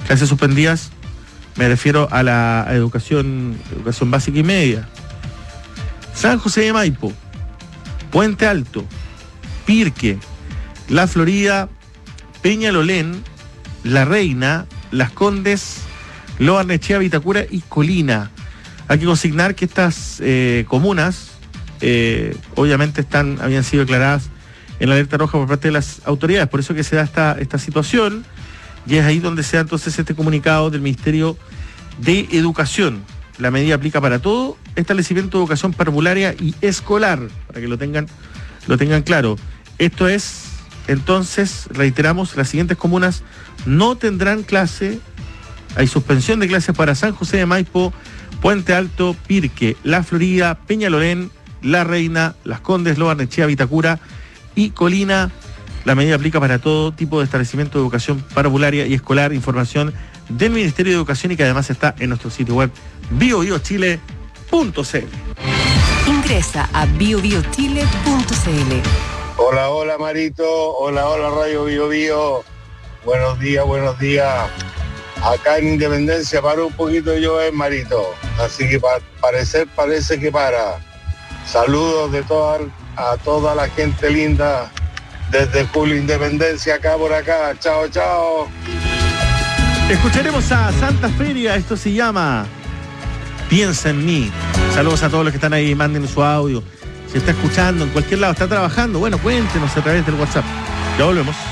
Clases suspendidas, me refiero a la educación básica y media. San José de Maipo, Puente Alto, Pirque, La Florida, Peñalolén, La Reina, Las Condes, Lo Barnechea, Vitacura y Colina. Hay que consignar que estas comunas obviamente habían sido declaradas en la alerta roja por parte de las autoridades, por eso que se da esta situación, y es ahí donde se da entonces este comunicado del Ministerio de Educación. La medida aplica para todo establecimiento de educación parvularia y escolar, para que lo tengan claro. Esto es, entonces, reiteramos, las siguientes comunas no tendrán clase. Hay suspensión de clases para San José de Maipo, Puente Alto, Pirque, La Florida, Peñalolén, La Reina, Las Condes, Lo Barnechea, Vitacura y Colina. La medida aplica para todo tipo de establecimiento de educación parvularia y escolar. Información del Ministerio de Educación y que además está en nuestro sitio web biobiochile.cl. Ingresa a biobiochile.cl. Hola Marito, hola Radio Bio Bio. Buenos días. Acá en Independencia paró un poquito de llover, Marito, así que parece que para. Saludos a toda la gente linda desde Julio Independencia, acá por acá. Chao. Escucharemos a Santa Feria, esto se llama Piensa en mí. Saludos a todos los que están ahí, manden su audio. Si está escuchando en cualquier lado, está trabajando, bueno, cuéntenos a través del WhatsApp. Ya volvemos.